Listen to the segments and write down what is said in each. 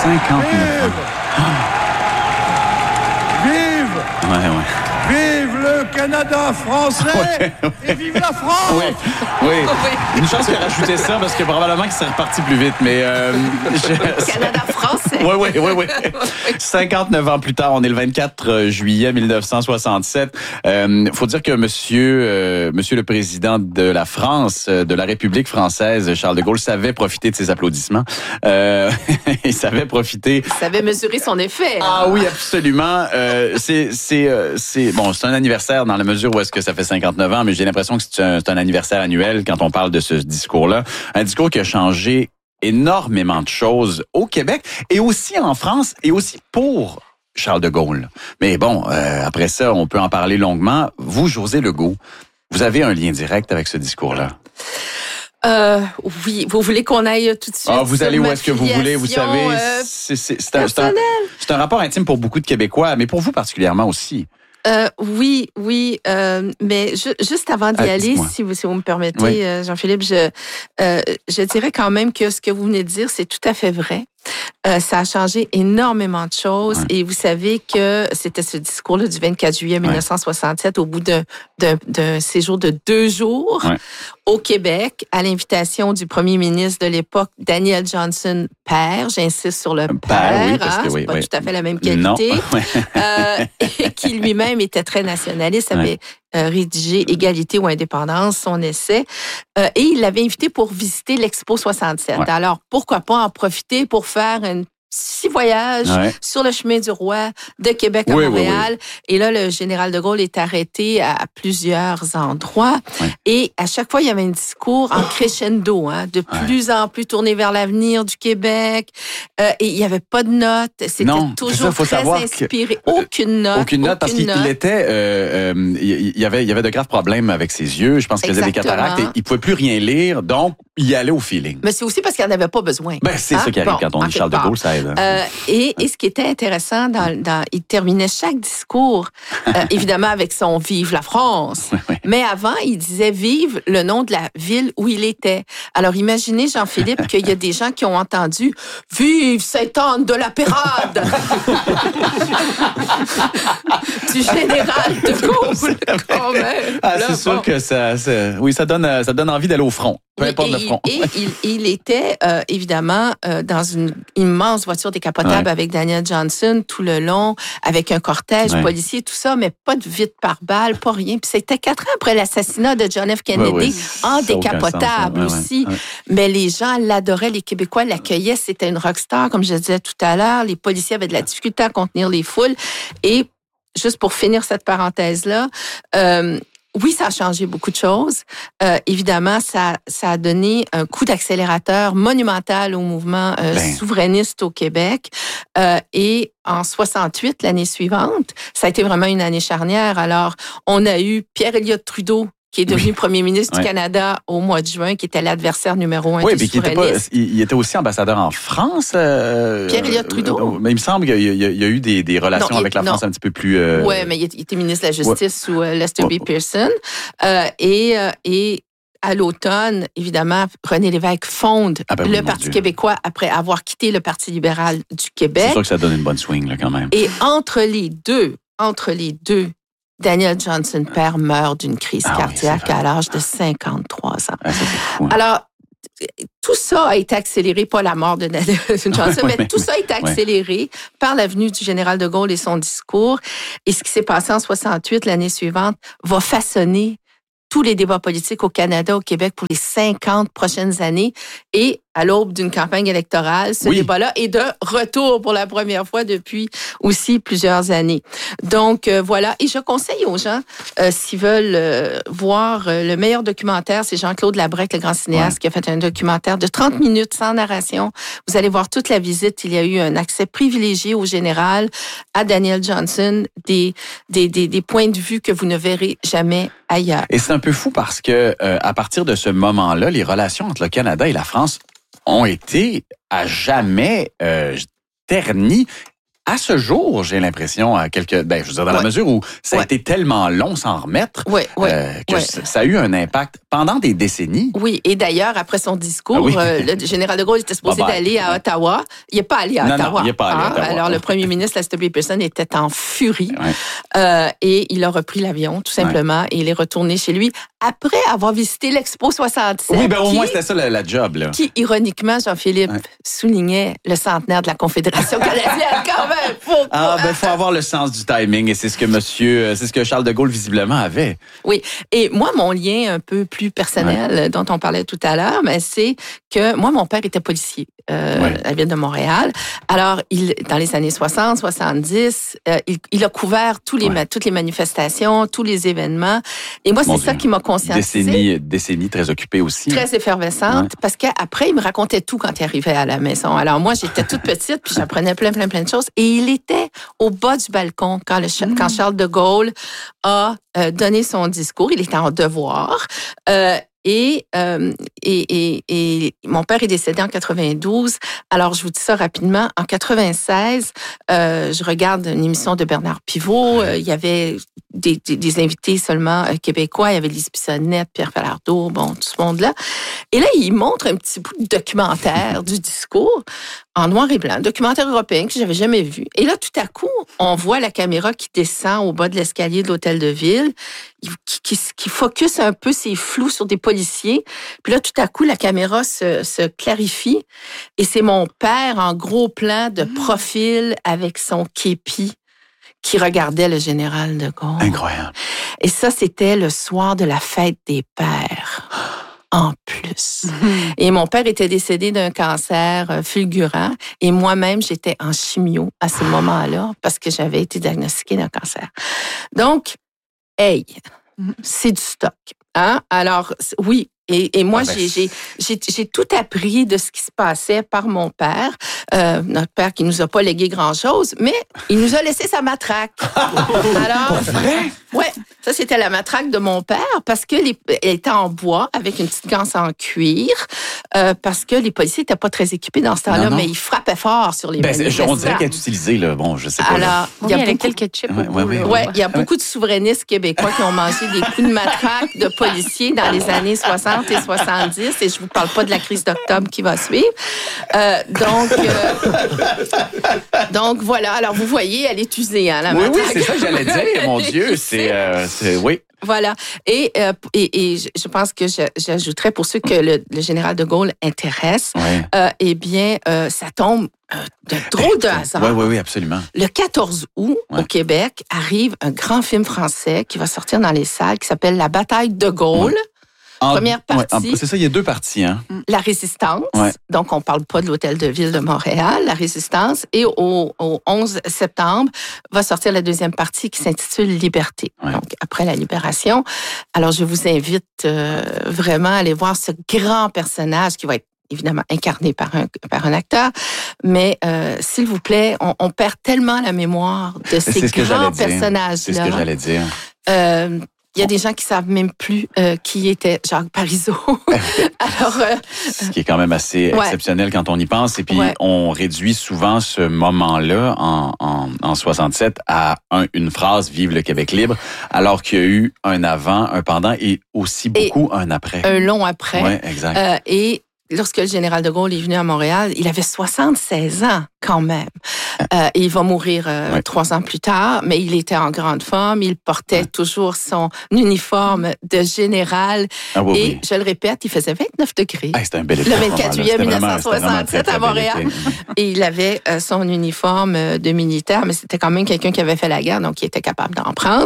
59 ans. Vive! Ouais. Vive le Canada français et vive la France! Oui. Une chance qu'il a rajouté ça parce que probablement qu'il serait reparti plus vite. Mais Canada français. Oui. 59 ans plus tard, on est le 24 juillet 1967. Faut dire que monsieur le président de la France, de la République française, Charles de Gaulle, savait profiter de ses applaudissements. Il savait profiter. Il savait mesurer son effet. Ah oui, absolument. C'est un anniversaire dans la mesure où est-ce que ça fait 59 ans, mais j'ai l'impression que c'est un anniversaire annuel quand on parle de ce discours-là. Un discours qui a changé énormément de choses au Québec et aussi en France et aussi pour Charles de Gaulle. Mais bon, après ça, on peut en parler longuement. Vous, José Legault, vous avez un lien direct avec ce discours-là. Oui, vous voulez qu'on aille tout de suite? Vous allez où est-ce que vous voulez, vous savez. C'est un rapport intime pour beaucoup de Québécois, mais pour vous particulièrement aussi. Oui, mais juste avant d'y aller, si vous me permettez, Jean-Philippe, je dirais quand même que ce que vous venez de dire, c'est tout à fait vrai. Ça a changé énormément de choses et vous savez que c'était ce discours-là du 24 juillet 1967 au bout d'un séjour de 2 jours au Québec à l'invitation du premier ministre de l'époque, Daniel Johnson, père, j'insiste sur le père, c'est pas tout à fait la même qualité, et qui lui-même était très nationaliste, avait rédigé Égalité ou indépendance, son essai, et il l'avait invité pour visiter l'Expo 67. Alors, pourquoi pas en profiter pour faire un petit voyage sur le chemin du roi de Québec à Montréal. Et là, le général de Gaulle est arrêté à plusieurs endroits. Et à chaque fois, il y avait un discours en crescendo, de plus en plus tourné vers l'avenir du Québec. Et il n'y avait pas de notes. C'était toujours très inspiré. Aucune note. Parce qu'il était... il y avait de graves problèmes avec ses yeux. Je pense qu'il faisait des cataractes. Et il ne pouvait plus rien lire. Donc, il allait au feeling. Mais c'est aussi parce qu'il n'en avait pas besoin. C'est ça qui arrive quand on dit Charles de Gaulle, ça aide. Et ce qui était intéressant, il terminait chaque discours, évidemment avec son « Vive la France ». Mais avant, il disait « Vive le nom de la ville où il était ». Alors imaginez, Jean-Philippe, qu'il y a des gens qui ont entendu « Vive Sainte-Anne de la Pérade » du général de Gaulle. Quand même. C'est sûr que ça donne envie d'aller au front. Peu importe le front. Et il était, évidemment, dans une immense voiture décapotable avec Daniel Johnson tout le long, avec un cortège policier, tout ça, mais pas de vitre par balle, pas rien. Puis c'était 4 ans après l'assassinat de John F. Kennedy, en décapotable aussi. Mais les gens l'adoraient, les Québécois l'accueillaient. C'était une rockstar, comme je disais tout à l'heure. Les policiers avaient de la difficulté à contenir les foules. Et juste pour finir cette parenthèse-là, oui, ça a changé beaucoup de choses. Évidemment, ça a donné un coup d'accélérateur monumental au mouvement souverainiste au Québec. Et en 68, l'année suivante, ça a été vraiment une année charnière. Alors, on a eu Pierre Elliott Trudeau, qui est devenu premier ministre du Canada au mois de juin, qui était l'adversaire numéro 1 du souverainisme. Il était aussi ambassadeur en France. Pierre Elliott Trudeau. Mais il me semble qu'il y a eu des relations avec la France un petit peu plus... Oui, mais il était ministre de la Justice sous Lester B. Pearson. Et à l'automne, évidemment, René Lévesque fonde le Parti québécois après avoir quitté le Parti libéral du Québec. C'est sûr que ça donne une bonne swing, là, quand même. Et entre les deux, Daniel Johnson, père, meurt d'une crise cardiaque à l'âge de 53 ans. Alors, tout ça a été accéléré, pas la mort de Daniel Johnson, mais tout ça a été accéléré par la venue du général de Gaulle et son discours. Et ce qui s'est passé en 68, l'année suivante, va façonner tous les débats politiques au Canada, au Québec pour les 50 prochaines années. Et à l'aube d'une campagne électorale, ce débat-là est de retour pour la première fois depuis aussi plusieurs années. Donc, voilà. Et je conseille aux gens, s'ils veulent voir le meilleur documentaire, c'est Jean-Claude Labrec, le grand cinéaste, qui a fait un documentaire de 30 minutes sans narration. Vous allez voir toute la visite. Il y a eu un accès privilégié au général, à Daniel Johnson, des points de vue que vous ne verrez jamais ailleurs. Et c'est un peu fou parce que à partir de ce moment-là, les relations entre le Canada et la France ont été à jamais ternies. à ce jour, j'ai l'impression, je veux dire, dans la mesure où ça a été tellement long s'en remettre, que ça a eu un impact pendant des décennies. Oui, et d'ailleurs, après son discours, le général de Gaulle était supposé d'aller à Ottawa. Il n'est pas allé à Ottawa. Non, il n'est pas allé à Ottawa. Alors, le premier ministre, Lester B. Pearson, était en furie. Et il a repris l'avion, tout simplement, et il est retourné chez lui après avoir visité l'Expo 67. Oui, au moins, c'était ça la job, là. Qui, ironiquement, Jean-Philippe, soulignait le centenaire de la Confédération canadienne, quand même. Faut avoir le sens du timing, et c'est ce que Charles de Gaulle, visiblement, avait. Oui. Et moi, mon lien un peu plus personnel, dont on parlait tout à l'heure, c'est que moi, mon père était policier à la ville de Montréal. Alors, dans les années 60, 70, il a couvert toutes les manifestations, tous les événements. Et moi, c'est ça qui m'a conscientisée. Décennie très occupée aussi. Très effervescente, parce qu'après, il me racontait tout quand il arrivait à la maison. Alors, moi, j'étais toute petite, puis j'apprenais plein de choses. Et il était au bas du balcon quand Charles de Gaulle a donné son discours. Il était en devoir. Et mon père est décédé en 92. Alors, je vous dis ça rapidement. En 96, je regarde une émission de Bernard Pivot. Il y avait des invités seulement québécois. Il y avait Lise Bissonnette, Pierre Falardeau, tout ce monde-là. Et là, il montre un petit bout de documentaire du discours en noir et blanc, documentaire européen que j'avais jamais vu. Et là, tout à coup, on voit la caméra qui descend au bas de l'escalier de l'hôtel de ville, qui focus un peu ses flous sur des policiers. Puis là, tout à coup, la caméra se clarifie et c'est mon père en gros plan de profil avec son képi qui regardait le général de Gaulle. Incroyable. Et ça, c'était le soir de la fête des pères. En plus. Et mon père était décédé d'un cancer fulgurant et moi-même, j'étais en chimio à ce moment-là parce que j'avais été diagnostiquée d'un cancer. Donc, c'est du stock. Hein? Alors, oui. Et moi, j'ai tout appris de ce qui se passait par mon père. Notre père qui nous a pas légué grand-chose, mais il nous a laissé sa matraque. Alors, vrai? Ouais, ça c'était la matraque de mon père parce que elle était en bois avec une petite ganse en cuir parce que les policiers n'étaient pas très équipés dans ce temps-là, mais ils frappaient fort sur les manifestants. On dirait qu'elle est utilisée, là. Bon, je sais pas. Alors, il y a quelques chips. Il y a beaucoup de souverainistes québécois qui ont mangé des coups de matraque de policiers dans les années 60 et 70, et je vous parle pas de la crise d'octobre qui va suivre. Donc voilà. Alors vous voyez, elle est usée, hein, la matraque. Oui, c'est ça que j'allais dire. Mon Dieu, oui. Voilà. Et je pense que j'ajouterais pour ceux que le général de Gaulle intéresse, ça tombe de drôle de hasard. Oui, absolument. Le 14 août, au Québec, arrive un grand film français qui va sortir dans les salles qui s'appelle La bataille de Gaulle. Première partie. C'est ça, il y a deux parties. Hein? La Résistance. Donc, on ne parle pas de l'Hôtel de Ville de Montréal, la Résistance. Et au 11 septembre, va sortir la deuxième partie qui s'intitule Liberté. Donc, après la libération. Alors, je vous invite vraiment à aller voir ce grand personnage qui va être évidemment incarné par un acteur. Mais s'il vous plaît, on perd tellement la mémoire de ces grands personnages-là. C'est ce que j'allais dire. Il y a des gens qui savent même plus qui était Jacques Parizeau. Alors, ce qui est quand même assez exceptionnel quand on y pense. Et puis, on réduit souvent ce moment-là en 67 à une phrase « Vive le Québec libre », alors qu'il y a eu un avant, un pendant et aussi beaucoup un après. Un long après. Oui, exact. Et lorsque le général de Gaulle est venu à Montréal, il avait 76 ans quand même. Et il va mourir 3 ans plus tard, mais il était en grande forme. Il portait toujours son uniforme de général. Je le répète, il faisait 29 degrés. C'était un bel été. Le 24 juillet 1967 à Montréal. Et il avait son uniforme de militaire, mais c'était quand même quelqu'un qui avait fait la guerre, donc il était capable d'en prendre.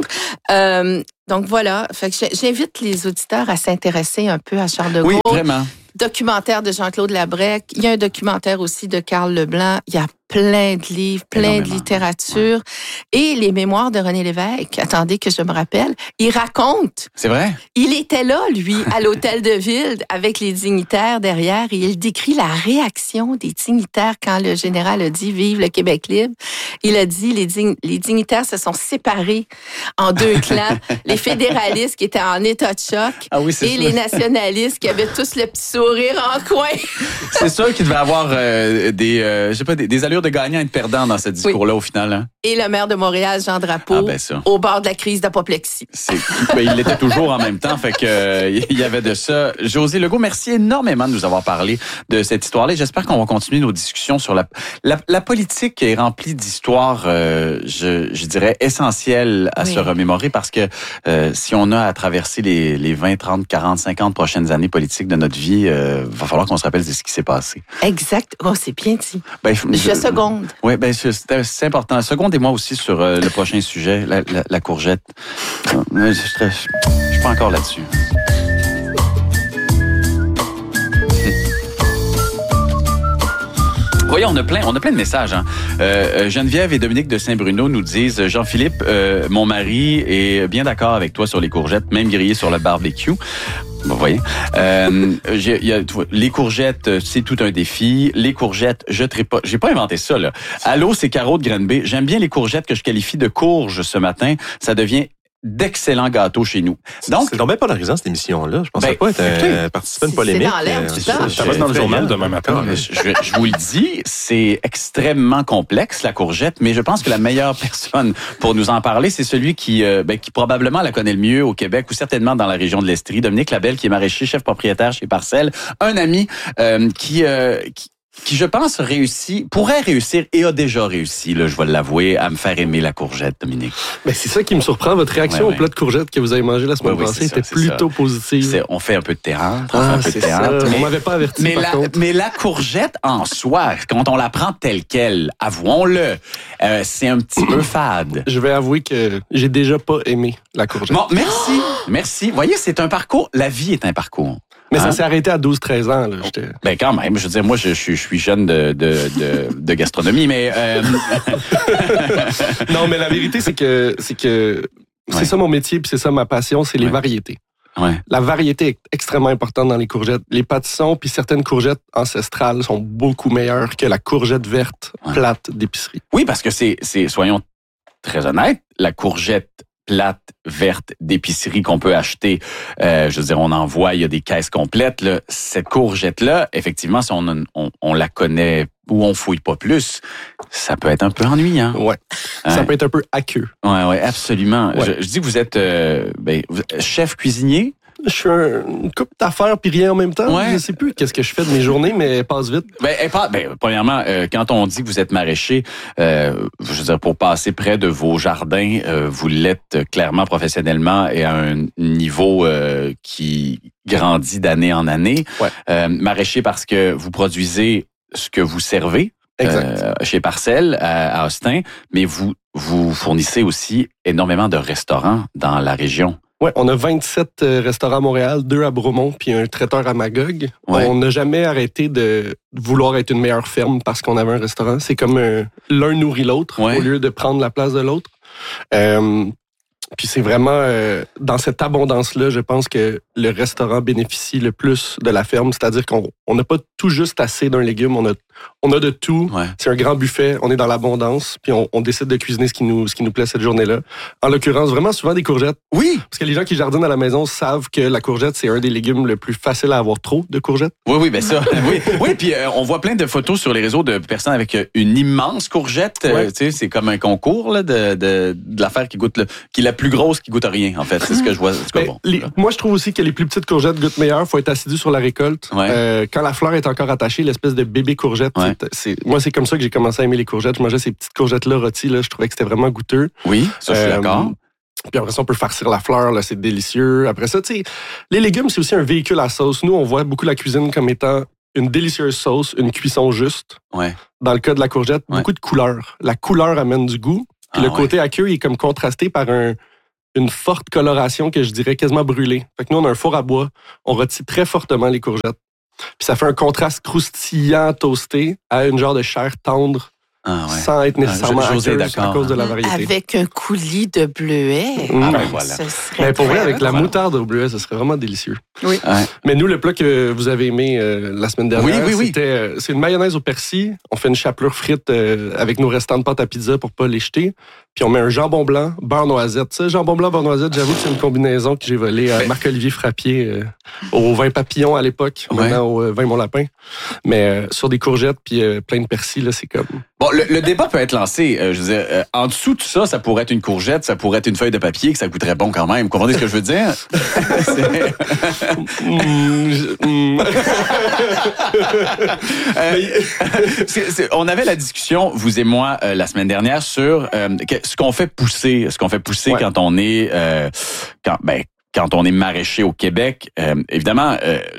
Donc voilà, fait que j'invite les auditeurs à s'intéresser un peu à Charles de Gaulle. Oui, vraiment. Documentaire de Jean-Claude Labrec. Il y a un documentaire aussi de Karl Leblanc. Il y a plein de livres, plein de littérature. Et les mémoires de René Lévesque, attendez que je me rappelle, il raconte. C'est vrai? Il était là, lui, à l'hôtel de ville, avec les dignitaires derrière, et il décrit la réaction des dignitaires quand le général a dit « Vive le Québec libre ». Il a dit les dignitaires se sont séparés en 2 clans. Les fédéralistes qui étaient en état de choc les nationalistes qui avaient tous le petit sourire en coin. C'est sûr qu'il devait avoir des allures l'allure de gagnant et de perdant dans ce discours-là, au final. Hein? Et le maire de Montréal, Jean Drapeau, au bord de la crise d'apoplexie. Il l'était toujours en même temps, fait que il y avait de ça. Josée Legault, merci énormément de nous avoir parlé de cette histoire-là. J'espère qu'on va continuer nos discussions sur la politique est remplie d'histoires, je dirais, essentielles à se remémorer, parce que si on a à traverser les 20, 30, 40, 50 prochaines années politiques de notre vie, va falloir qu'on se rappelle de ce qui s'est passé. Exact. Oh, c'est bien dit. Je seconde. Oui, c'est important. Secondez-moi aussi sur le prochain sujet, la courgette. Je suis pas encore là-dessus. Voyez, on a plein de messages. Hein. Geneviève et Dominique de Saint-Bruno nous disent « Jean-Philippe, mon mari est bien d'accord avec toi sur les courgettes, même grillées sur le barbecue. » Vous voyez. Les courgettes, c'est tout un défi. Les courgettes, j'ai pas inventé ça, là. Allô, c'est Caro de Granby. J'aime bien les courgettes que je qualifie de courges ce matin. Ça devient d'excellents gâteaux chez nous. Donc, c'est tombé polarisant, cette émission-là. Je pensais pas participer à une polémique. C'est dans l'air, tout ça. Ça va dans le journal demain matin. Je vous le dis, c'est extrêmement complexe, la courgette, mais je pense que la meilleure personne pour nous en parler, c'est celui qui probablement la connaît le mieux au Québec ou certainement dans la région de l'Estrie. Dominique Labelle, qui est maraîcher, chef propriétaire chez Parcelle. Un ami qui, je pense, pourrait réussir et a déjà réussi, là, je vais l'avouer, à me faire aimer la courgette, Dominique. Mais c'est ça qui me surprend. Votre réaction au plat de courgette que vous avez mangé la semaine passée était plutôt positive. On fait un peu de théâtre. On m'avait pas averti, mais la courgette en soi, quand on la prend telle qu'elle, avouons-le, c'est un petit peu fade. Je vais avouer que j'ai déjà pas aimé la courgette. Bon, merci. Vous voyez, c'est un parcours. La vie est un parcours. Mais ça s'est arrêté à 12-13 ans. Là. Quand même. Je veux dire, moi, je suis jeune de gastronomie, mais... Non, mais la vérité, c'est que c'est ça mon métier, puis c'est ça ma passion, c'est les variétés. Ouais. La variété est extrêmement importante dans les courgettes. Les pâtissons, puis certaines courgettes ancestrales sont beaucoup meilleures que la courgette verte plate d'épicerie. Oui, parce que soyons très honnêtes, la courgette plate, verte, d'épicerie qu'on peut acheter. Je veux dire, on en voit, il y a des caisses complètes. Là. Cette courgette-là, effectivement, si on la connaît ou on fouille pas plus, ça peut être un peu ennuyant. Ouais. Ça peut être un peu aqueux. Ouais, absolument. Ouais. Je dis que vous êtes chef cuisinier. Je suis une couple d'affaires puis rien en même temps. Ouais. Je sais plus qu'est-ce que je fais de mes journées, mais elles passent vite. Premièrement, quand on dit que vous êtes maraîcher, je veux dire, pour passer près de vos jardins, vous l'êtes clairement professionnellement et à un niveau qui grandit d'année en année. Ouais. Maraîcher parce que vous produisez ce que vous servez. Chez Parcelle, à Austin, mais vous fournissez aussi énormément de restaurants dans la région. Oui, on a 27 restaurants à Montréal, 2 à Bromont, puis un traiteur à Magog. Ouais. On n'a jamais arrêté de vouloir être une meilleure ferme parce qu'on avait un restaurant. C'est comme l'un nourrit l'autre au lieu de prendre la place de l'autre. Puis c'est vraiment dans cette abondance-là, je pense que le restaurant bénéficie le plus de la ferme. C'est-à-dire qu'on n'a pas tout juste assez d'un légume, on a de tout. Ouais. C'est un grand buffet, on est dans l'abondance, puis on décide de cuisiner ce qui nous plaît cette journée-là. En l'occurrence, vraiment souvent des courgettes. Oui! Parce que les gens qui jardinent à la maison savent que la courgette, c'est un des légumes le plus facile à avoir trop de courgettes. Oui, ben ça. Oui, puis on voit plein de photos sur les réseaux de personnes avec une immense courgette. Ouais. Tu sais, c'est comme un concours là, de l'affaire qui est la plus grosse qui goûte à rien, en fait. C'est ce que je vois. Moi, je trouve aussi que les plus petites courgettes goûtent meilleur. Il faut être assidu sur la récolte. Ouais. Quand la fleur est encore attachée, l'espèce de bébé courgette, moi, c'est comme ça que j'ai commencé à aimer les courgettes. Je mangeais ces petites courgettes-là rôties. Là, je trouvais que c'était vraiment goûteux. Oui, ça, je suis d'accord. Puis après ça, on peut farcir la fleur, là, c'est délicieux. Après ça, tu sais, les légumes, c'est aussi un véhicule à sauce. Nous, on voit beaucoup la cuisine comme étant une délicieuse sauce, une cuisson juste. Ouais. Dans le cas de la courgette, beaucoup de couleurs. La couleur amène du goût. Puis le côté aqueux, il est comme contrasté par une forte coloration que je dirais quasiment brûlée. Fait que nous, on a un four à bois. On rôtit très fortement les courgettes. Puis ça fait un contraste croustillant, toasté, à une genre de chair tendre, sans être nécessairement aqueuse à cause de la variété. Avec un coulis de bleuet. Voilà. Mais pour vrai, avec la moutarde au bleuet, ce serait vraiment délicieux. Oui. Ouais. Mais nous, le plat que vous avez aimé la semaine dernière, c'est une mayonnaise au persil. On fait une chapelure frite avec nos restants de pâte à pizza pour pas les jeter. puis on met un jambon blanc, beurre noisette. Ça, jambon blanc, beurre noisette, j'avoue que c'est une combinaison que j'ai volée à Marc-Olivier Frappier au vin papillon à l'époque, maintenant au vin Mont-Lapin. Mais sur des courgettes puis plein de persil, là, c'est comme... Bon, le débat peut être lancé. Je veux dire, en dessous de tout ça, ça pourrait être une courgette, ça pourrait être une feuille de papier, que ça goûterait bon quand même. Vous comprenez ce que je veux dire? On avait la discussion, vous et moi, la semaine dernière, sur ce qu'on fait pousser quand on est quand on est maraîcher au Québec. Évidemment,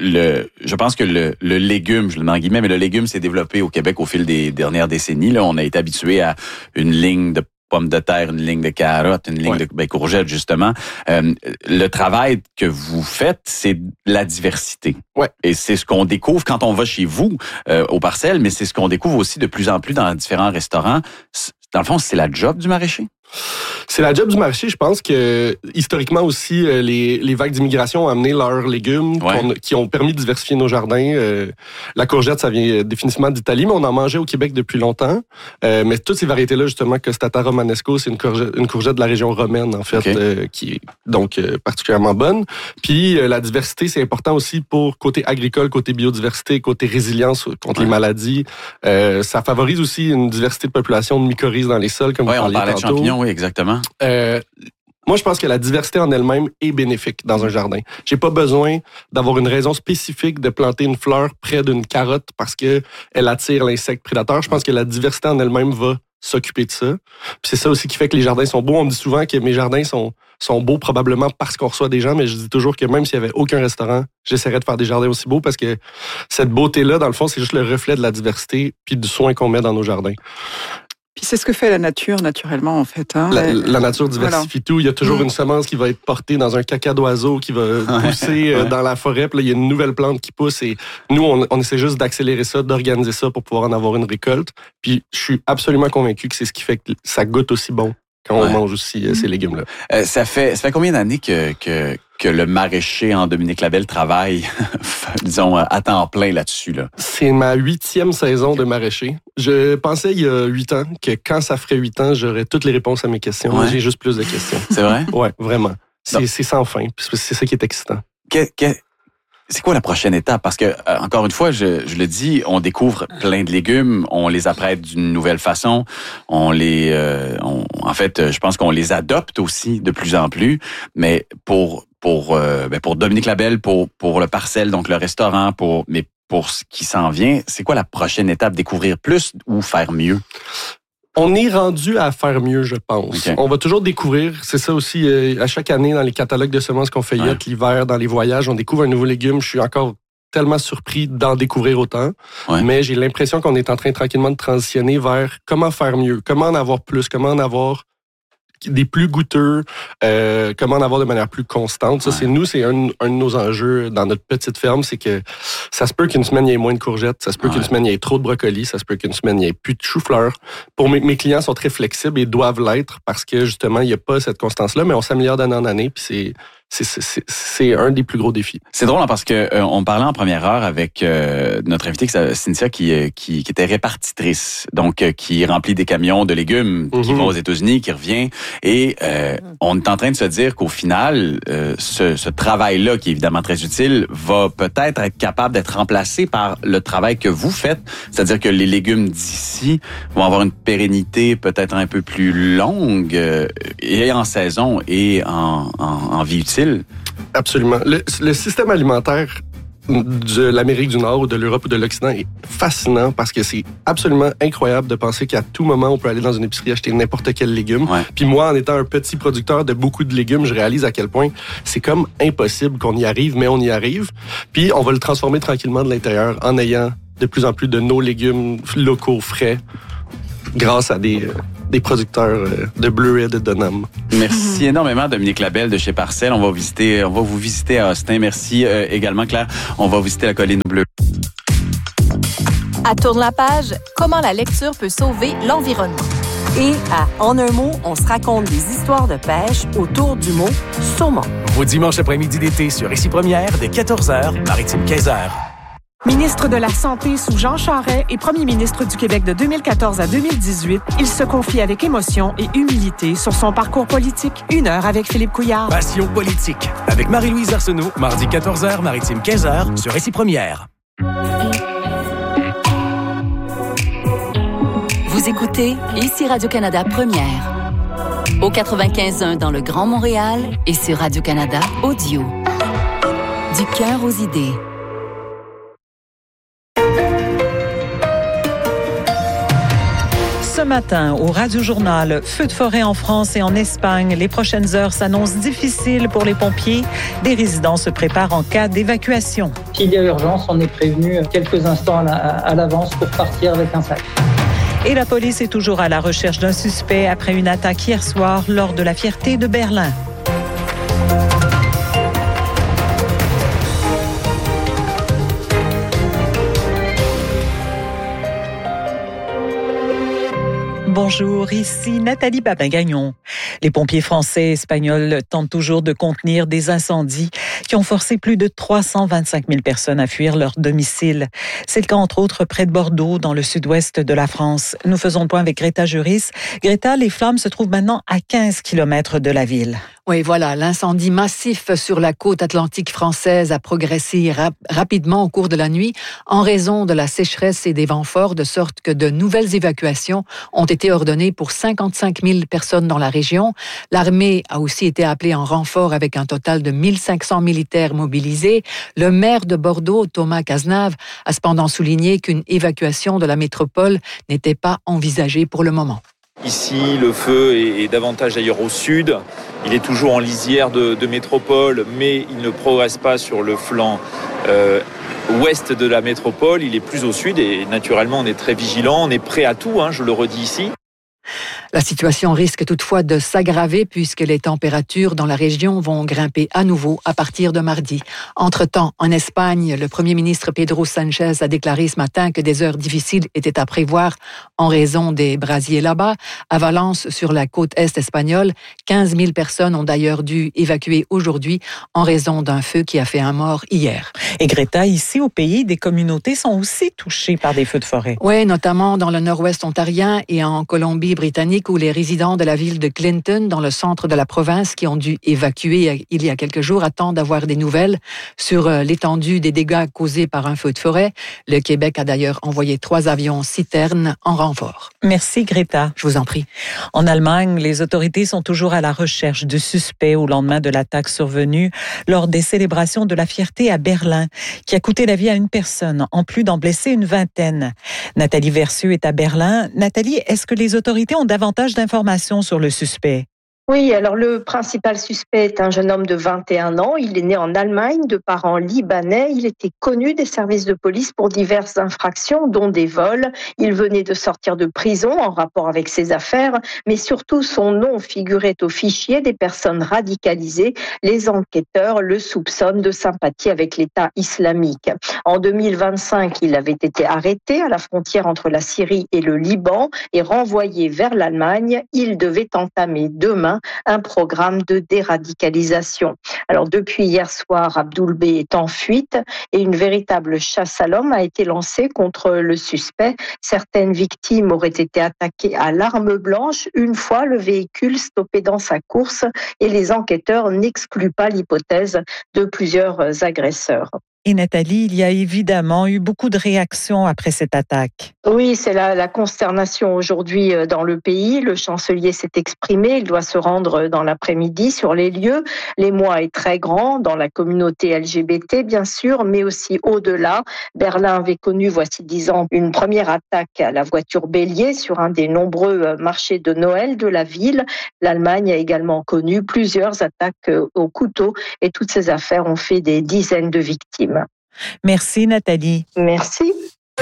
je pense que le légume, je le mets en guillemets, mais le légume s'est développé au Québec au fil des dernières décennies. Là, on a été habitué à une ligne de pommes de terre, une ligne de carottes, une ligne de courgettes, justement. Le travail que vous faites, c'est la diversité. Ouais. Et c'est ce qu'on découvre quand on va chez vous, aux parcelles, mais c'est ce qu'on découvre aussi de plus en plus dans différents restaurants. Dans le fond, c'est la job du maraîcher? C'est la job du marché. Je pense que historiquement aussi, les vagues d'immigration ont amené leurs légumes qui ont permis de diversifier nos jardins. La courgette, ça vient définitivement d'Italie, mais on en mangeait au Québec depuis longtemps. Mais toutes ces variétés-là, justement, Costata romanesco, c'est une courgette de la région romaine, en fait, qui est donc particulièrement bonne. Puis la diversité, c'est important aussi pour côté agricole, côté biodiversité, côté résilience contre les maladies. Ça favorise aussi une diversité de population de mycorhizes dans les sols, comme vous parliez parlait tantôt. De champignons, oui, exactement. Moi, je pense que la diversité en elle-même est bénéfique dans un jardin. J'ai pas besoin d'avoir une raison spécifique de planter une fleur près d'une carotte parce que elle attire l'insecte prédateur. Je pense que la diversité en elle-même va s'occuper de ça. Puis c'est ça aussi qui fait que les jardins sont beaux. On me dit souvent que mes jardins sont beaux probablement parce qu'on reçoit des gens, mais je dis toujours que même s'il y avait aucun restaurant, j'essaierais de faire des jardins aussi beaux parce que cette beauté-là, dans le fond, c'est juste le reflet de la diversité puis du soin qu'on met dans nos jardins. Puis c'est ce que fait la nature, naturellement, en fait. Hein. La nature diversifie tout. Il y a toujours une semence qui va être portée dans un caca d'oiseau qui va pousser dans la forêt. Puis là, il y a une nouvelle plante qui pousse. Et nous, on essaie juste d'accélérer ça, d'organiser ça pour pouvoir en avoir une récolte. Puis je suis absolument convaincu que c'est ce qui fait que ça goûte aussi bon quand on mange aussi ces légumes-là. Ça fait combien d'années que le maraîcher en Dominique Labelle travaille, disons, à temps plein là-dessus, là? C'est ma 8e saison de maraîcher. Je pensais il y a 8 ans que quand ça ferait 8 ans, j'aurais toutes les réponses à mes questions. Moi, j'ai juste plus de questions. C'est vrai? Ouais, vraiment. C'est sans fin. C'est ça qui est excitant. C'est quoi la prochaine étape? Parce que, encore une fois, je le dis, on découvre plein de légumes, on les apprête d'une nouvelle façon, en fait, je pense qu'on les adopte aussi de plus en plus, mais pour Dominique Labelle, pour le Parcelle, donc le restaurant, mais pour ce qui s'en vient, c'est quoi la prochaine étape? Découvrir plus ou faire mieux? On est rendu à faire mieux, je pense. Okay. On va toujours découvrir, c'est ça aussi, à chaque année, dans les catalogues de semences qu'on feuillette l'hiver, dans les voyages, on découvre un nouveau légume. Je suis encore tellement surpris d'en découvrir autant, mais j'ai l'impression qu'on est en train tranquillement de transitionner vers comment faire mieux, comment en avoir plus, comment en avoir des plus goûteux, comment en avoir de manière plus constante. Ça, c'est un de nos enjeux dans notre petite ferme, c'est que ça se peut qu'une semaine, il y ait moins de courgettes, ça se peut qu'une semaine, il y ait trop de brocolis, ça se peut qu'une semaine, il n'y ait plus de chou-fleur. Pour mes clients sont très flexibles et doivent l'être parce que, justement, il n'y a pas cette constance-là, mais on s'améliore d'année en année, puis c'est un des plus gros défis. C'est drôle, hein, parce que on parlait en première heure avec notre invitée, Cynthia, qui était répartitrice, donc qui remplit des camions de légumes, qui va aux États-Unis, qui revient, et on est en train de se dire qu'au final, ce travail-là, qui est évidemment très utile, va peut-être être capable d'être remplacé par le travail que vous faites, c'est-à-dire que les légumes d'ici vont avoir une pérennité peut-être un peu plus longue, et en saison et en vie utile. Absolument. Le système alimentaire de l'Amérique du Nord, de l'Europe ou de l'Occident est fascinant parce que c'est absolument incroyable de penser qu'à tout moment, on peut aller dans une épicerie acheter n'importe quel légume. Puis moi, en étant un petit producteur de beaucoup de légumes, je réalise à quel point c'est comme impossible qu'on y arrive, mais on y arrive. Puis on va le transformer tranquillement de l'intérieur en ayant de plus en plus de nos légumes locaux, frais, grâce à des producteurs de bleuets et de Donham. Merci énormément, Dominique Labelle de chez Parcelle. On va vous visiter à Austin. Merci également, Claire. On va visiter la colline bleue. À Tourne la page, comment la lecture peut sauver l'environnement. Et à En un mot, on se raconte des histoires de pêche autour du mot saumon. Vos dimanches après-midi d'été sur Ici Première, dès 14h, Maritime 15h. Ministre de la Santé sous Jean Charest et premier ministre du Québec de 2014 à 2018, il se confie avec émotion et humilité sur son parcours politique. 1 heure avec Philippe Couillard. Passion politique avec Marie-Louise Arsenault, mardi 14h, Maritime 15h, sur Récit Première. Vous écoutez ici Radio-Canada Première. Au 95.1 dans le Grand Montréal et sur Radio-Canada Audio. Du cœur aux idées. Ce matin, au Radio-Journal, feu de forêt en France et en Espagne. Les prochaines heures s'annoncent difficiles pour les pompiers. Des résidents se préparent en cas d'évacuation. S'il y a urgence, on est prévenu quelques instants à l'avance pour partir avec un sac. Et la police est toujours à la recherche d'un suspect après une attaque hier soir lors de la Fierté de Berlin. Bonjour, ici Nathalie Babin-Gagnon. Les pompiers français et espagnols tentent toujours de contenir des incendies qui ont forcé plus de 325 000 personnes à fuir leur domicile. C'est le cas, entre autres, près de Bordeaux, dans le sud-ouest de la France. Nous faisons le point avec Greta Juris. Greta, les flammes se trouvent maintenant à 15 km de la ville. Oui, voilà, l'incendie massif sur la côte atlantique française a progressé rapidement au cours de la nuit en raison de la sécheresse et des vents forts, de sorte que de nouvelles évacuations ont été ordonnées pour 55 000 personnes dans la région. L'armée a aussi été appelée en renfort avec un total de 1500 militaires mobilisés. Le maire de Bordeaux, Thomas Cazenave, a cependant souligné qu'une évacuation de la métropole n'était pas envisagée pour le moment. Ici, le feu est davantage ailleurs au sud. Il est toujours en lisière de métropole, mais il ne progresse pas sur le flanc ouest de la métropole. Il est plus au sud et naturellement, on est très vigilant. On est prêt à tout, je le redis ici. La situation risque toutefois de s'aggraver puisque les températures dans la région vont grimper à nouveau à partir de mardi. Entre-temps, en Espagne, le premier ministre Pedro Sánchez a déclaré ce matin que des heures difficiles étaient à prévoir en raison des brasiers là-bas. À Valence, sur la côte est espagnole, 15 000 personnes ont d'ailleurs dû évacuer aujourd'hui en raison d'un feu qui a fait un mort hier. Et Greta, ici au pays, des communautés sont aussi touchées par des feux de forêt. Oui, notamment dans le nord-ouest ontarien et en Colombie-Britannique, où les résidents de la ville de Clinton, dans le centre de la province, qui ont dû évacuer il y a quelques jours, attendent d'avoir des nouvelles sur l'étendue des dégâts causés par un feu de forêt. Le Québec a d'ailleurs envoyé 3 avions citernes en renfort. Merci Greta. Je vous en prie. En Allemagne, les autorités sont toujours à la recherche de suspects au lendemain de l'attaque survenue lors des célébrations de la Fierté à Berlin, qui a coûté la vie à une personne, en plus d'en blesser une vingtaine. Nathalie Versieux est à Berlin. Nathalie, est-ce que les autorités ont davantage d'informations sur le suspect? Oui, alors le principal suspect est un jeune homme de 21 ans. Il est né en Allemagne, de parents libanais. Il était connu des services de police pour diverses infractions, dont des vols. Il venait de sortir de prison en rapport avec ses affaires, mais surtout son nom figurait au fichier des personnes radicalisées. Les enquêteurs le soupçonnent de sympathie avec l'État islamique. En 2025, il avait été arrêté à la frontière entre la Syrie et le Liban et renvoyé vers l'Allemagne. Il devait entamer demain un programme de déradicalisation. Alors depuis hier soir, Abdoul B est en fuite et une véritable chasse à l'homme a été lancée contre le suspect. Certaines victimes auraient été attaquées à l'arme blanche une fois le véhicule stoppé dans sa course et les enquêteurs n'excluent pas l'hypothèse de plusieurs agresseurs. Et Nathalie, il y a évidemment eu beaucoup de réactions après cette attaque. Oui, c'est la consternation aujourd'hui dans le pays. Le chancelier s'est exprimé. Il doit se rendre dans l'après-midi sur les lieux. L'émoi est très grand dans la communauté LGBT, bien sûr, mais aussi au-delà. Berlin avait connu, voici 10 ans, une première attaque à la voiture bélier sur un des nombreux marchés de Noël de la ville. L'Allemagne a également connu plusieurs attaques au couteau et toutes ces affaires ont fait des dizaines de victimes. Merci Nathalie. Merci.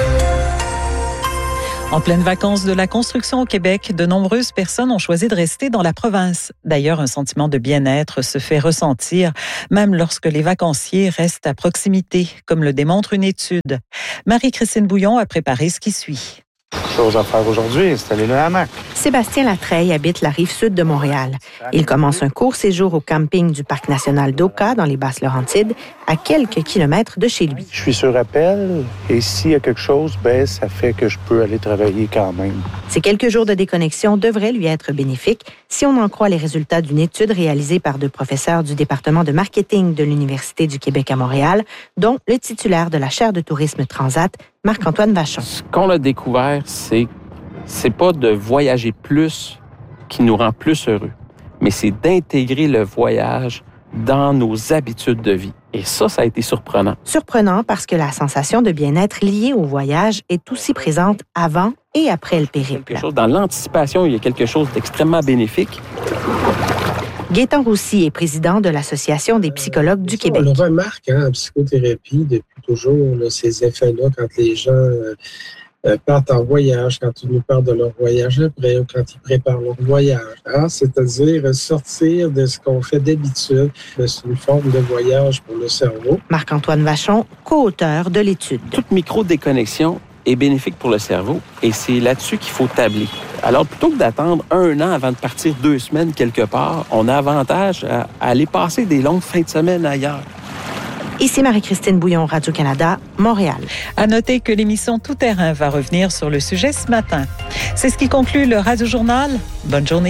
En pleine vacances de la construction au Québec, de nombreuses personnes ont choisi de rester dans la province. D'ailleurs, un sentiment de bien-être se fait ressentir, même lorsque les vacanciers restent à proximité, comme le démontre une étude. Marie-Christine Bouillon a préparé ce qui suit. Chose à faire aujourd'hui, installer le hamac. Sébastien Latreille habite la rive sud de Montréal. Il commence un court séjour au camping du Parc national d'Oka, dans les Basses-Laurentides, à quelques kilomètres de chez lui. Je suis sur appel et s'il y a quelque chose, ça fait que je peux aller travailler quand même. Ces quelques jours de déconnexion devraient lui être bénéfiques si on en croit les résultats d'une étude réalisée par 2 professeurs du département de marketing de l'Université du Québec à Montréal, dont le titulaire de la chaire de tourisme Transat, Marc-Antoine Vachon. Ce qu'on a découvert, c'est pas de voyager plus qui nous rend plus heureux, mais c'est d'intégrer le voyage dans nos habitudes de vie. Et ça a été surprenant. Surprenant parce que la sensation de bien-être liée au voyage est aussi présente avant et après le périple. Dans l'anticipation, il y a quelque chose d'extrêmement bénéfique. Gaétan Roussy est président de l'Association des psychologues du Québec. On le remarque en psychothérapie depuis toujours, ces effets-là, quand les gens partent en voyage, quand ils nous parlent de leur voyage après ou quand ils préparent leur voyage. C'est-à-dire sortir de ce qu'on fait d'habitude. C'est une forme de voyage pour le cerveau. Marc-Antoine Vachon, co-auteur de l'étude. Toute micro-déconnexion est bénéfique pour le cerveau et c'est là-dessus qu'il faut tabler. Alors, plutôt que d'attendre 1 an avant de partir 2 semaines quelque part, on a avantage à aller passer des longues fins de semaine ailleurs. Ici Marie-Christine Bouillon, Radio-Canada, Montréal. À noter que l'émission Tout terrain va revenir sur le sujet ce matin. C'est ce qui conclut le Radio-Journal. Bonne journée.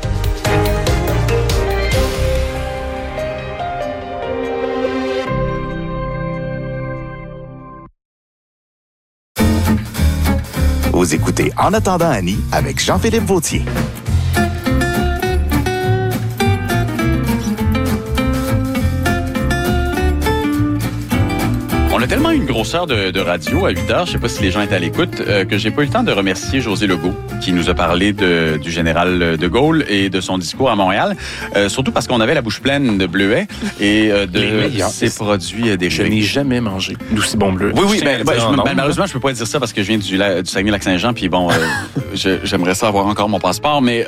Vous écoutez En attendant Annie avec Jean-Philippe Vautier. On a tellement eu une grosseur de radio à 8 heures, je sais pas si les gens étaient à l'écoute, que j'ai pas eu le temps de remercier José Legault, qui nous a parlé du général de Gaulle et de son discours à Montréal, surtout parce qu'on avait la bouche pleine de bleuets et de ces produits dérivés. Je n'ai jamais mangé d'aussi bon bleuet. Oui, malheureusement, je peux pas dire ça parce que je viens du Saguenay-Lac-Saint-Jean, puis bon, j'aimerais ça avoir encore mon passeport, mais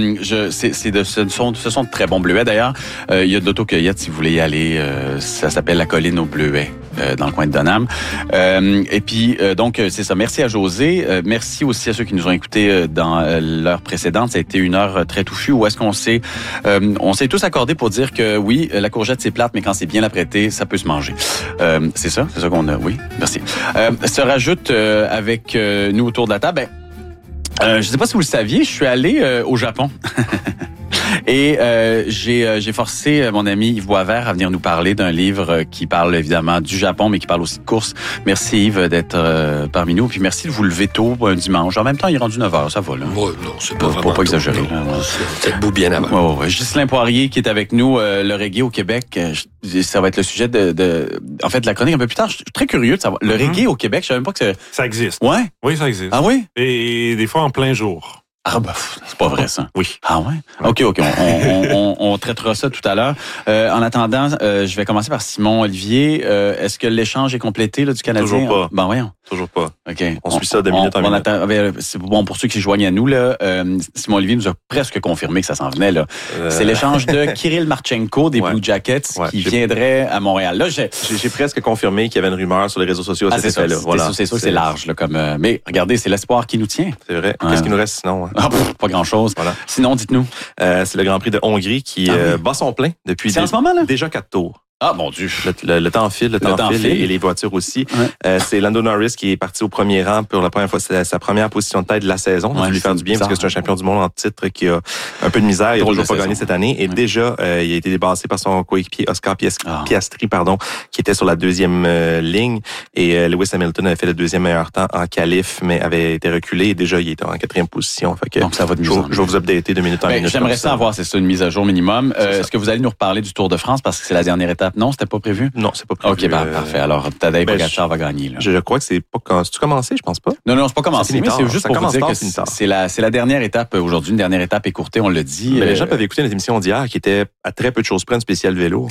ce sont de très bons bleuets. D'ailleurs, il y a de l'autocueillette si vous voulez y aller. Ça s'appelle la colline aux bleuets. Dans le coin de Donham. Et puis, donc, c'est ça. Merci à José. Merci aussi à ceux qui nous ont écoutés dans l'heure précédente. Ça a été une heure très touffue où est-ce qu'on s'est tous accordés pour dire que oui, la courgette, c'est plate, mais quand c'est bien apprêté, ça peut se manger. C'est ça qu'on a. Oui, merci. Se rajoute avec nous autour de la table. Je sais pas si vous le saviez, je suis allé au Japon. Et j'ai forcé mon ami Yves Boisvert à venir nous parler d'un livre qui parle évidemment du Japon, mais qui parle aussi de course. Merci Yves d'être parmi nous. Puis merci de vous lever tôt un dimanche. En même temps, il est rendu 9h, ça va. Là. Ouais, non, c'est pas vraiment. Pas exagérer. C'est debout bien avant. Ouais. Ghislain Poirier qui est avec nous, le reggae au Québec. Ça va être le sujet de la chronique un peu plus tard. Je suis très curieux de savoir. Le reggae au Québec, je savais même pas que ça existe. Ouais? Oui, ça existe. Ah oui? Et des fois en plein jour. Ah c'est pas vrai ça. Oui. Ah ouais? OK. On traitera ça tout à l'heure. En attendant, je vais commencer par Simon Olivier. Est-ce que l'échange est complété là, du Canadien? Toujours pas. Ben voyons. Toujours pas. OK. On suit ça de minute en minute. C'est bon pour ceux qui se joignent à nous. Là, Simon Olivier nous a presque confirmé que ça s'en venait. Là. C'est l'échange de Kirill Marchenko des Blue Jackets qui viendrait à Montréal. Là, j'ai presque confirmé qu'il y avait une rumeur sur les réseaux sociaux à cet effet-là. Voilà. C'est sûr que c'est large. Là, mais regardez, c'est l'espoir qui nous tient. C'est vrai. Qu'est-ce qui nous reste sinon? Pas grand-chose. Voilà. Sinon, dites-nous. C'est le Grand Prix de Hongrie qui bat son plein depuis en ce moment, là? Déjà 4 tours. Ah, mon Dieu. Le temps file, et les voitures aussi. Ouais. C'est Lando Norris qui est parti au premier rang pour la première fois. C'est sa première position de tête de la saison. Il va lui faire du bien parce que c'est un champion du monde en titre qui a un peu de misère. Il n'a toujours pas gagné cette année. Et déjà, il a été dépassé par son coéquipier Oscar Piastri, qui était sur la deuxième ligne. Et Lewis Hamilton avait fait le deuxième meilleur temps en qualif, mais avait été reculé. Et déjà, il était en 4e position. Fait que donc, ça va de mise en je vais vous updater de minute en minute. J'aimerais ça avoir, c'est ça, une mise à jour minimum. Est-ce que vous allez nous reparler du Tour de France parce que c'est la dernière étape? Non, c'était pas prévu? Non, c'est pas prévu. OK, parfait. Alors, Tadej Pogačar va gagner. Là. Je crois que c'est pas... C'est-tu commencé? Je pense pas. Non, c'est pas commencé, mais c'est juste pour vous dire que c'est la dernière étape aujourd'hui, une dernière étape écourtée, on l'a dit. Mais les gens peuvent écouter notre émission d'hier qui était à très peu de choses près une spéciale vélo.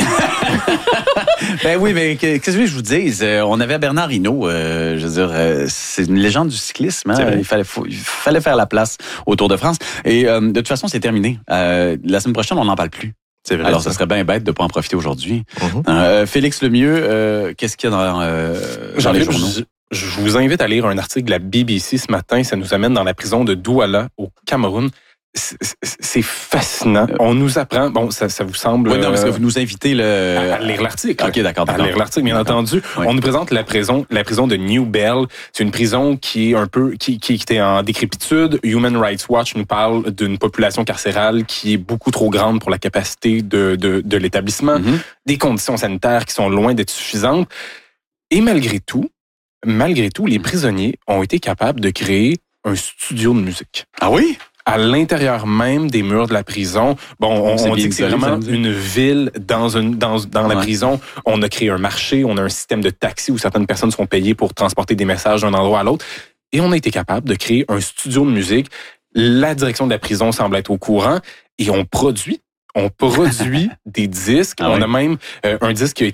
Ben oui, mais qu'est-ce que je vous dise? On avait Bernard Hinault, je veux dire, c'est une légende du cyclisme. Hein? Il fallait faire la place au Tour de France. Et de toute façon, c'est terminé. La semaine prochaine, on n'en parle plus. C'est vrai, alors, ça serait bien bête de ne pas en profiter aujourd'hui. Félix Lemieux, qu'est-ce qu'il y a dans les journaux? Je vous invite à lire un article de la BBC ce matin. Ça nous amène dans la prison de Douala, au Cameroun. C'est fascinant. On nous apprend. Bon, ça vous semble. Oui, non, parce que vous nous invitez à lire l'article. OK, d'accord. À lire l'article, bien entendu. Oui. On nous présente la prison de New Bell. C'est une prison qui est un peu, qui était en décrépitude. Human Rights Watch nous parle d'une population carcérale qui est beaucoup trop grande pour la capacité de l'établissement. Mm-hmm. Des conditions sanitaires qui sont loin d'être suffisantes. Et malgré tout, les prisonniers ont été capables de créer un studio de musique. Ah oui? À l'intérieur même des murs de la prison. Bon, on dit que c'est vraiment une ville dans la prison. On a créé un marché, on a un système de taxi où certaines personnes sont payées pour transporter des messages d'un endroit à l'autre. Et on a été capable de créer un studio de musique. La direction de la prison semble être au courant et on produit des disques. On a même un disque qui a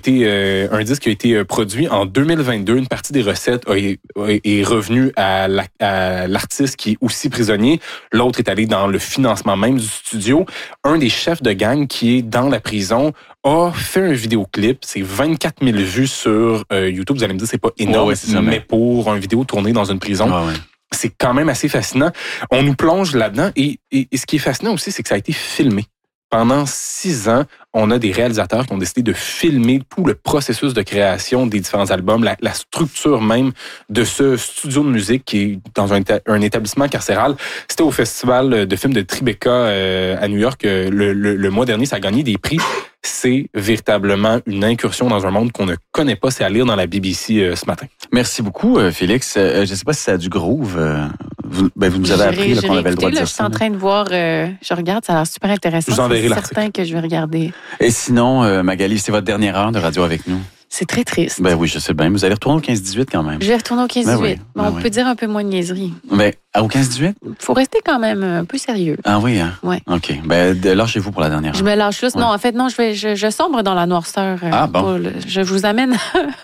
été produit en 2022. Une partie des recettes est revenue à l'artiste qui est aussi prisonnier. L'autre est allé dans le financement même du studio. Un des chefs de gang qui est dans la prison a fait un vidéoclip. C'est 24 000 vues sur YouTube. Vous allez me dire, c'est pas énorme, mais pour une vidéo tournée dans une prison, c'est quand même assez fascinant. On nous plonge là-dedans et ce qui est fascinant aussi, c'est que ça a été filmé. Pendant 6 ans, on a des réalisateurs qui ont décidé de filmer tout le processus de création des différents albums, la structure même de ce studio de musique qui est dans un établissement carcéral. C'était au festival de films de Tribeca à New York le mois dernier. Ça a gagné des prix. C'est véritablement une incursion dans un monde qu'on ne connaît pas. C'est à lire dans la BBC ce matin. Merci beaucoup, Félix. Je ne sais pas si ça a du groove. Vous nous avez appris qu'on avait le droit de dire ça. Je suis en train de voir, je regarde, ça a l'air super intéressant. Je vous enverrai l'article. C'est certain que je vais regarder. Et sinon, Magali, c'est votre dernière heure de radio avec nous. C'est très triste. Ben oui, je sais bien. Vous allez retourner au 15-18 quand même. Je vais retourner au 15-18. On peut dire un peu moins de niaiserie. Ben, au 15-18? Il faut rester quand même un peu sérieux. Ah oui, hein? Oui. OK. Ben, lâchez-vous pour la dernière heure. Je me lâche juste. Ouais. Non, en fait, non, je sombre dans la noirceur. Ah bon? Je vous amène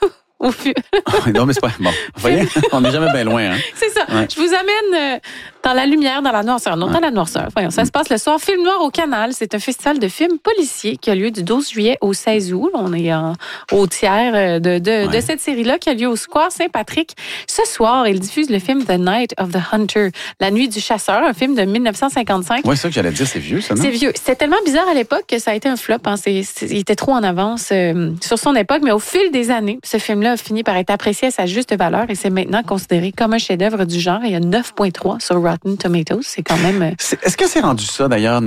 au fur. Non, mais c'est pas... Bon, vous voyez, on n'est jamais bien loin. Hein? C'est ça. Ouais. Je vous amène dans la lumière, dans la noirceur. Non, dans la noirceur. Voyons, ça se passe le soir. Film noir au Canal. C'est un festival de films policiers qui a lieu du 12 juillet au 16 août. On est au tiers de cette série-là qui a lieu au Square Saint-Patrick. Ce soir, il diffuse le film The Night of the Hunter, La nuit du chasseur, un film de 1955. Oui, c'est ça que j'allais dire. C'est vieux, ça, non? C'est vieux. C'était tellement bizarre à l'époque que ça a été un flop. Hein. Il était trop en avance sur son époque. Mais au fil des années, ce film-là a fini par être apprécié à sa juste valeur et c'est maintenant considéré comme un chef-d'œuvre du genre. Il y a 9,3 sur Rotten Tomatoes. C'est quand même... Est-ce que c'est rendu ça, d'ailleurs,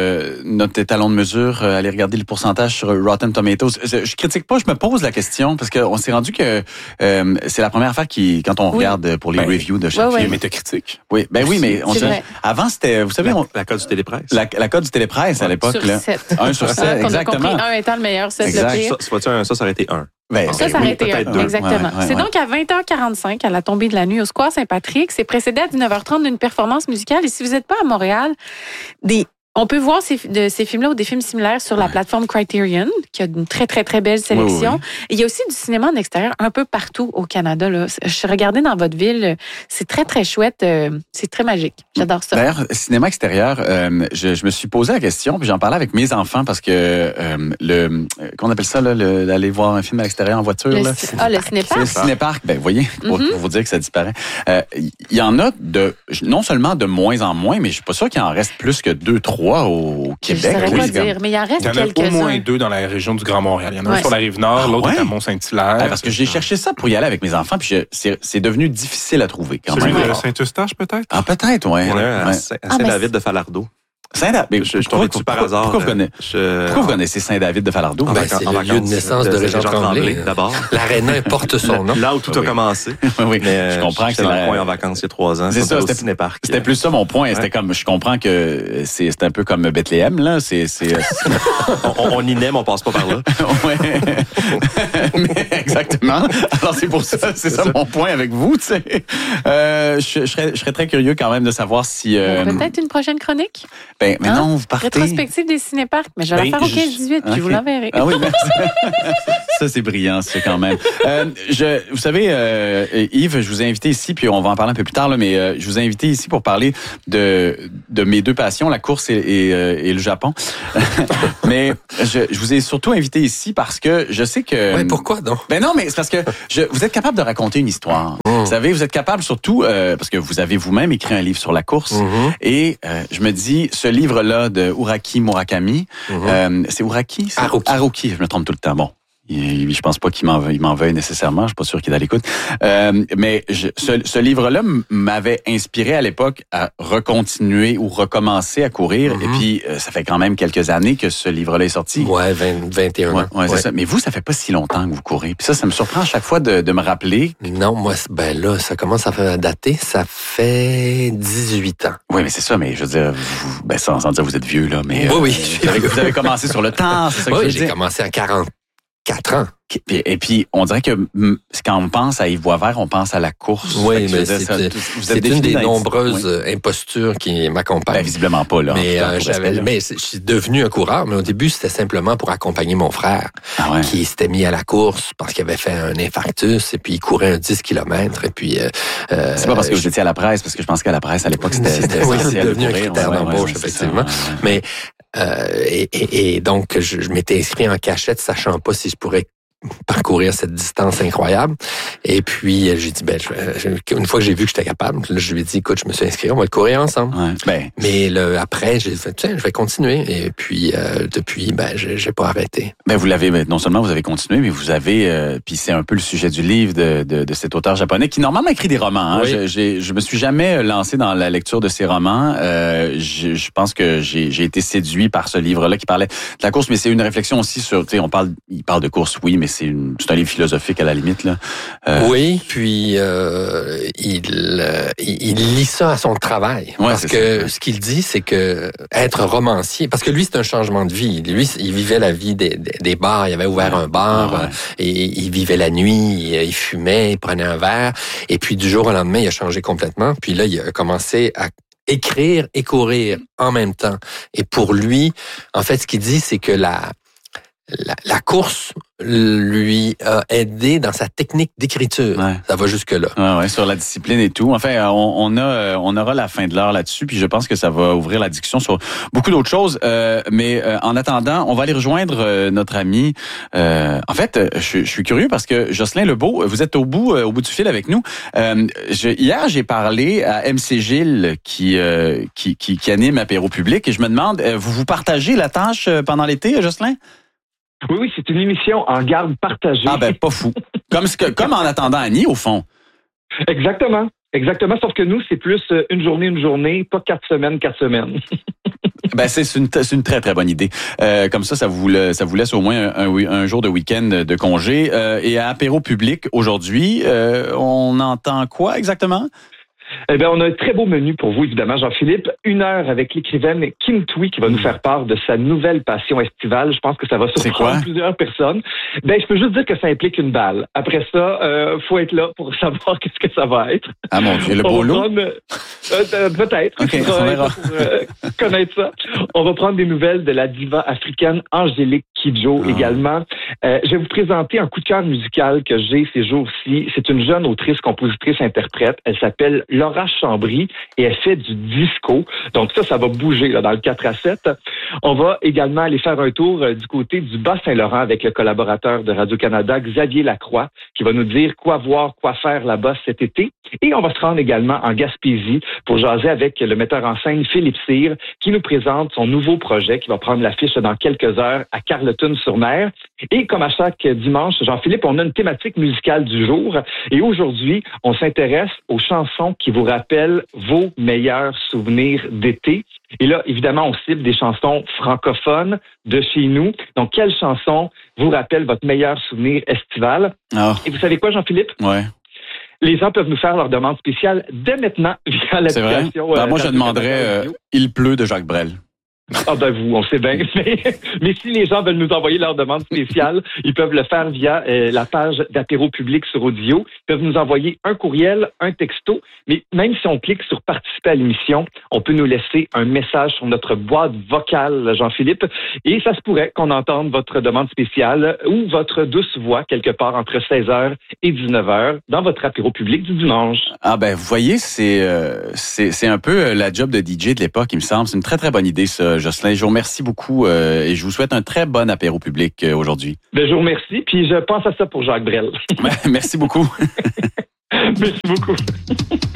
notre étalon de mesure? Aller regarder le pourcentage sur Rotten Tomatoes. Je critique pas, je me pose la question parce qu'on s'est rendu que c'est la première affaire quand on regarde pour les reviews de chaque film. Métacritique. Oui, ben oui, mais avant, c'était, vous savez... La cote du télépresse. La cote du télépresse à l'époque. Sur 7. 1 sur 7, exactement. On a compris 1 étant le meilleur, 7 le pire. Ça aurait été 1. Ben, ça aurait été 1, exactement. Ouais, c'est donc à 20h45, à la tombée de la nuit au Square Saint-Patrick. C'est précédé à 19h30 d'une performance musicale. Et si vous n'êtes pas à Montréal, on peut voir ces films-là ou des films similaires sur la plateforme Criterion, qui a une très, très, très belle sélection. Oui. Et il y a aussi du cinéma en extérieur un peu partout au Canada. Là. Je regardais dans votre ville. C'est très, très chouette. C'est très magique. J'adore ça. D'ailleurs, cinéma extérieur, je me suis posé la question, puis j'en parlais avec mes enfants parce que qu'on appelle ça, d'aller voir un film à l'extérieur en voiture. Le cinéparc. Le cinéparc, ben, vous voyez, pour vous dire que ça disparaît. Il y en a non seulement de moins en moins, mais je suis pas sûr qu'il en reste plus que 2-3 au Québec. Je ne saurais pas dire, mais il en reste quelques-uns. Il y en a au moins 2 dans la région du Grand Montréal. Il y en a un sur la Rive-Nord, l'autre est à Mont-Saint-Hilaire. Parce que j'ai cherché ça pour y aller avec mes enfants, puis c'est devenu difficile à trouver quand même. Celui de Saint-Eustache, peut-être? Ah, peut-être, oui. Il y en a un à Saint-David de Falardeau. Saint-David. Je tombais dessus par hasard. Pourquoi vous connaissez Saint-David de Falardeau? C'est le lieu de naissance de Régent Tremblay. D'abord. L'aréna porte son nom. Là où tout a commencé. Oui, je comprends que c'est dans le coin en vacances il y a 3 ans. C'est ça, c'était plus ça mon point. C'était comme, je comprends que c'est un peu comme Bethléem, là. On y naît, mais on passe pas par là. Exactement. Alors, c'est pour ça, c'est ça mon point avec vous, tu sais. Je serais très curieux quand même de savoir si... Peut-être une prochaine chronique? Ben, mais non, vous partez. Rétrospective des cinéparcs, mais je vais la faire au 15-18, puis je vous l'enverrai. Ah oui, ça, c'est brillant, ça, quand même. Vous savez, Yves, je vous ai invité ici, puis on va en parler un peu plus tard, là, mais je vous ai invité ici pour parler de mes deux passions, la course et le Japon. Mais je vous ai surtout invité ici parce que je sais que... Ouais, pourquoi donc? Ben non, mais c'est parce que vous êtes capable de raconter une histoire. Vous savez, vous êtes capable surtout, parce que vous avez vous-même écrit un livre sur la course, et je me dis, ce livre-là de Haruki Murakami, c'est Haruki? Haruki, je me trompe tout le temps. Bon. Je pense pas qu'il m'en veuille nécessairement. Je suis pas sûr qu'il est à l'écoute. Mais ce livre-là m'avait inspiré à l'époque à recontinuer ou recommencer à courir. Et puis, ça fait quand même quelques années que ce livre-là est sorti. Ouais, 21 ans. Ouais, c'est ça. Mais vous, ça fait pas si longtemps que vous courez. Puis ça me surprend à chaque fois de me rappeler. Non, moi, ben là, ça commence à dater. Ça fait 18 ans. Oui, mais c'est ça. Mais je veux dire, sans dire vous êtes vieux, là. Mais oui. Vous avez commencé sur le temps. C'est ça que je veux dire. J'ai commencé à 44 ans. Et puis, on dirait que quand on pense à Yves Boisvert, on pense à la course. Oui, mais c'est une des nombreuses impostures qui m'accompagnent. Ben, visiblement pas, là. Mais je suis devenu un coureur, mais au début, c'était simplement pour accompagner mon frère, qui s'était mis à la course parce qu'il avait fait un infarctus, et puis il courait un 10 km, et puis... c'est pas parce que vous étiez à la presse, parce que je pense qu'à la presse, à l'époque, c'était essentiel de devenu un critère d'embauche, effectivement. Mais, et donc, je m'étais inscrit en cachette, sachant pas si je pourrais parcourir cette distance incroyable. Et puis, j'ai dit, une fois que j'ai vu que j'étais capable, je lui ai dit, écoute, je me suis inscrit, on va le courir ensemble. Mais après, j'ai fait, tiens, je vais continuer. Et puis, depuis, j'ai pas arrêté. Ben, vous l'avez, non seulement vous avez continué, mais vous avez, puis c'est un peu le sujet du livre de cet auteur japonais qui normalement écrit des romans. Hein. Oui. Je me suis jamais lancé dans la lecture de ses romans. Je pense que j'ai été séduit par ce livre-là qui parlait de la course, mais c'est une réflexion aussi sur, tu sais, il parle de course, oui, mais c'est un livre philosophique à la limite, là. Oui, puis il lit ça à son travail. Parce que ce qu'il dit, c'est que être romancier, parce que lui, c'est un changement de vie. Lui, il vivait la vie des bars. Il avait ouvert un bar et il vivait la nuit, il fumait, il prenait un verre. Et puis, du jour au lendemain, il a changé complètement. Puis là, il a commencé à écrire et courir en même temps. Et pour lui, en fait, ce qu'il dit, c'est que la course lui a aidé dans sa technique d'écriture. Ça va jusque-là. Ouais, sur la discipline et tout. Enfin, on aura la fin de l'heure là-dessus, puis je pense que ça va ouvrir la discussion sur beaucoup d'autres choses. Mais en attendant, on va aller rejoindre notre ami. En fait, je suis curieux parce que Jocelyn Lebeau, vous êtes au bout du fil avec nous. Hier, j'ai parlé à MC Gilles qui anime Apéro Public, et je me demande, vous partagez la tâche pendant l'été, Jocelyn? Oui, c'est une émission en garde partagée. Ah ben, pas fou. Comme En attendant Annie, au fond. Exactement, sauf que nous, c'est plus une journée, pas 4 semaines. Ben, c'est une très, très bonne idée. Comme ça vous laisse au moins un jour de week-end de congé. Et à Apéro Public, aujourd'hui, on entend quoi exactement? Eh bien, on a un très beau menu pour vous, évidemment, Jean-Philippe. 1 heure avec l'écrivaine Kim Thuy qui va nous faire part de sa nouvelle passion estivale. Je pense que ça va surprendre plusieurs personnes. Ben, je peux juste dire que ça implique une balle. Après ça, faut être là pour savoir qu'est-ce que ça va être. Ah mon Dieu, le polo? Peut-être. Okay, on verra. Pour connaître ça. On va prendre des nouvelles de la diva africaine Angélique Kidjo également. Je vais vous présenter un coup de cœur musical que j'ai ces jours-ci. C'est une jeune autrice, compositrice, interprète. Elle s'appelle Laura Chambry et elle fait du disco. Donc ça va bouger là, dans le 4-7. On va également aller faire un tour du côté du Bas-Saint-Laurent avec le collaborateur de Radio-Canada, Xavier Lacroix, qui va nous dire quoi voir, quoi faire là-bas cet été. Et on va se rendre également en Gaspésie pour jaser avec le metteur en scène Philippe Cyr, qui nous présente son nouveau projet qui va prendre l'affiche dans quelques heures à Carleton-sur-Mer. Et comme à chaque dimanche, Jean-Philippe, on a une thématique musicale du jour. Et aujourd'hui, on s'intéresse aux chansons qui vous rappellent vos meilleurs souvenirs d'été. Et là, évidemment, on cible des chansons francophones de chez nous. Donc, quelle chanson vous rappelle votre meilleur souvenir estival? Et vous savez quoi, Jean-Philippe? Ouais. Les gens peuvent nous faire leur demande spéciale dès maintenant via l'application. C'est vrai? Moi, je demanderais « Il pleut » de Jacques Brel. Ah ben vous, on sait bien. Mais si les gens veulent nous envoyer leur demande spéciale, ils peuvent le faire via la page d'Apéro Public sur Audio. Ils peuvent nous envoyer un courriel, un texto. Mais même si on clique sur participer à l'émission, on peut nous laisser un message sur notre boîte vocale, Jean-Philippe. Et ça se pourrait qu'on entende votre demande spéciale ou votre douce voix quelque part entre 16h et 19h dans votre Apéro Public du dimanche. Ah ben vous voyez, c'est un peu la job de DJ de l'époque, il me semble. C'est une très très bonne idée ça, Jocelyn. Je vous remercie beaucoup et je vous souhaite un très bon Apéro Public aujourd'hui. Ben, je vous remercie, puis je pense à ça pour Jacques Brel. Merci beaucoup. Merci beaucoup.